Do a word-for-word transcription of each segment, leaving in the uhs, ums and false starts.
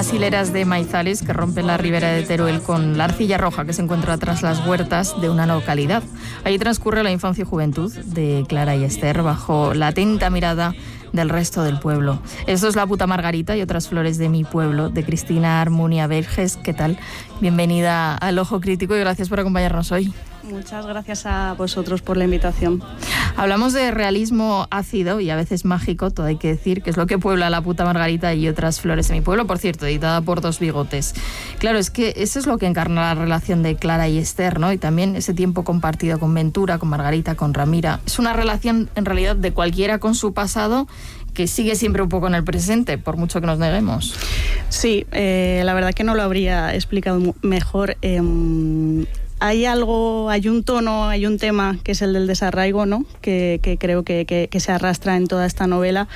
unas hileras de maizales que rompen la ribera de Teruel con la arcilla roja que se encuentra tras las huertas de una localidad. Allí transcurre la infancia y juventud de Clara y Esther bajo la atenta mirada del resto del pueblo. Esto es La puta Margarita y otras flores de mi pueblo, de Cristina Armunia Verges. ¿Qué tal? Bienvenida al Ojo Crítico y gracias por acompañarnos hoy. Muchas gracias a vosotros por la invitación. Hablamos de realismo ácido y a veces mágico, todo hay que decir, que es lo que puebla La puta Margarita y otras flores de mi pueblo, por cierto, editada por Dos Bigotes. Claro, es que eso es lo que encarna la relación de Clara y Esther, ¿no? Y también ese tiempo compartido con Ventura, con Margarita, con Ramira. Es una relación, en realidad, de cualquiera con su pasado, que sigue siempre un poco en el presente, por mucho que nos neguemos. Sí, eh, la verdad que no lo habría explicado mejor. Eh, Hay algo, hay un tono, hay un tema que es el del desarraigo, ¿no? Que, que creo que, que, que se arrastra en toda esta novela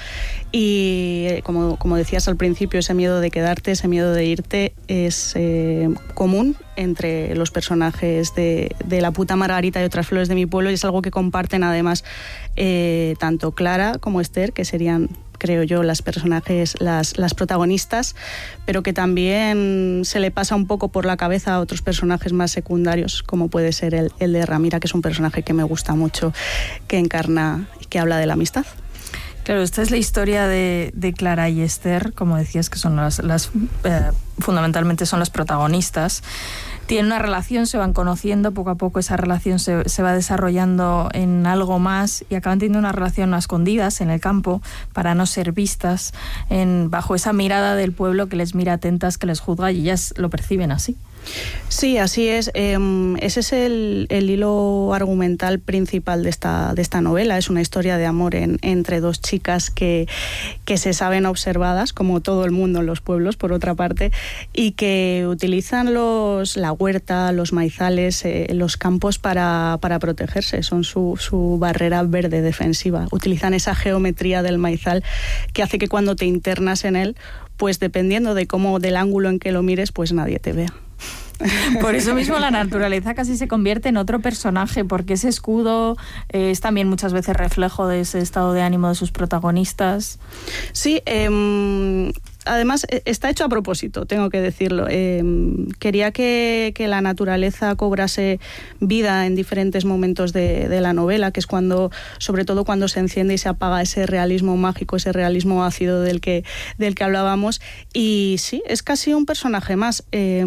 y como, como decías al principio, ese miedo de quedarte, ese miedo de irte es eh, común entre los personajes de, de La puta Margarita y otras flores de mi pueblo y es algo que comparten además eh, tanto Clara como Esther, que serían, creo yo, las personajes, las, las protagonistas, pero que también se le pasa un poco por la cabeza a otros personajes más secundarios, como puede ser el, el de Ramira, que es un personaje que me gusta mucho, que encarna y que habla de la amistad. Claro, esta es la historia de, de Clara y Esther, como decías, que son las, las eh, fundamentalmente son las protagonistas. Tienen una relación, se van conociendo, poco a poco esa relación se, se va desarrollando en algo más y acaban teniendo una relación a escondidas en el campo para no ser vistas, en, bajo esa mirada del pueblo que les mira atentas, que les juzga y ellas lo perciben así. Sí, así es. Eh, ese es el, el hilo argumental principal de esta, de esta novela. Es una historia de amor en, entre dos chicas que, que se saben observadas, como todo el mundo en los pueblos, por otra parte, y que utilizan los, la huerta, los maizales, eh, los campos para, para protegerse. Son su, su barrera verde defensiva. Utilizan esa geometría del maizal que hace que cuando te internas en él, pues dependiendo de cómo, del ángulo en que lo mires, pues nadie te vea. Por eso mismo la naturaleza casi se convierte en otro personaje, porque ese escudo eh, es también muchas veces reflejo de ese estado de ánimo de sus protagonistas. Sí, eh, además está hecho a propósito, tengo que decirlo. Eh, quería que, que la naturaleza cobrase vida en diferentes momentos de, de la novela, que es cuando, sobre todo cuando se enciende y se apaga ese realismo mágico, ese realismo ácido del que, del que hablábamos. Y sí, es casi un personaje más. Eh,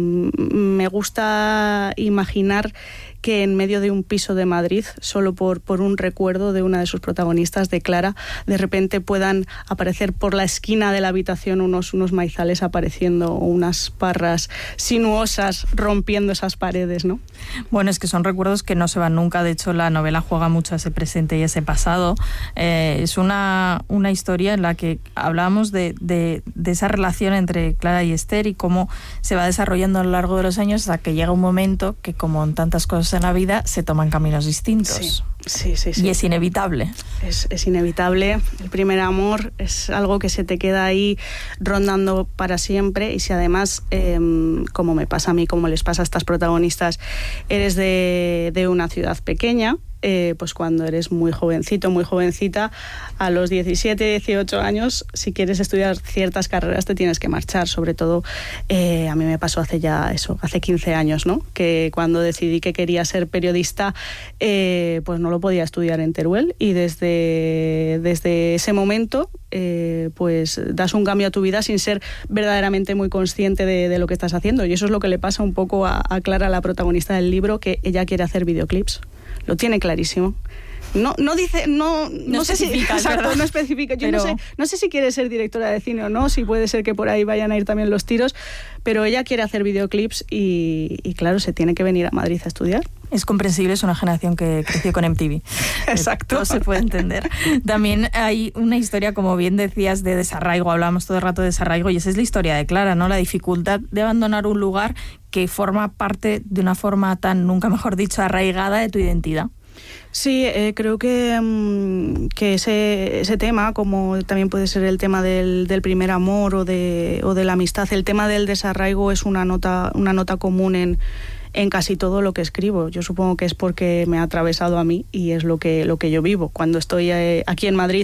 me gusta imaginar que en medio de un piso de Madrid, solo por, por un recuerdo de una de sus protagonistas, de Clara, de repente puedan aparecer por la esquina de la habitación unos, unos maizales apareciendo, o unas parras sinuosas rompiendo esas paredes, ¿no? Bueno, es que son recuerdos que no se van nunca. De hecho, la novela juega mucho a ese presente y ese pasado. Eh, es una, una historia en la que hablábamos de, de, de esa relación entre Clara y Esther y cómo se va desarrollando a lo largo de los años hasta que llega un momento que, como en tantas cosas en la vida, se toman caminos distintos. Sí, sí, sí, sí. Y es inevitable. Es, es inevitable. El primer amor es algo que se te queda ahí rondando para siempre y si además, eh, como me pasa a mí, como les pasa a estas protagonistas, eres de, de una ciudad pequeña, Eh, pues cuando eres muy jovencito, muy jovencita, a los diecisiete, dieciocho años, si quieres estudiar ciertas carreras te tienes que marchar. Sobre todo, eh, a mí me pasó hace ya eso, hace quince años, ¿no? Que cuando decidí que quería ser periodista, eh, pues no lo podía estudiar en Teruel y desde, desde ese momento eh, pues das un cambio a tu vida sin ser verdaderamente muy consciente de, de lo que estás haciendo. Y eso es lo que le pasa un poco a, a Clara, la protagonista del libro, que ella quiere hacer videoclips. Lo tiene clarísimo. No, no dice, no, no, no sé si, exacto, no especifica. Yo pero... no sé, no sé si quiere ser directora de cine o no, si puede ser que por ahí vayan a ir también los tiros, pero ella quiere hacer videoclips y, y claro, se tiene que venir a Madrid a estudiar. Es comprensible, es una generación que creció con M T V. Exacto. Todo se puede entender. También hay una historia, como bien decías, de desarraigo. Hablábamos todo el rato de desarraigo y esa es la historia de Clara, ¿no? La dificultad de abandonar un lugar que forma parte de una forma tan, nunca mejor dicho, arraigada de tu identidad. Sí, eh, creo que, um, que ese, ese tema, como también puede ser el tema del, del primer amor o de, o de la amistad, el tema del desarraigo es una nota, una nota común en, en casi todo lo que escribo. Yo supongo que es porque me ha atravesado a mí y es lo que, lo que yo vivo. Cuando estoy eh, aquí en Madrid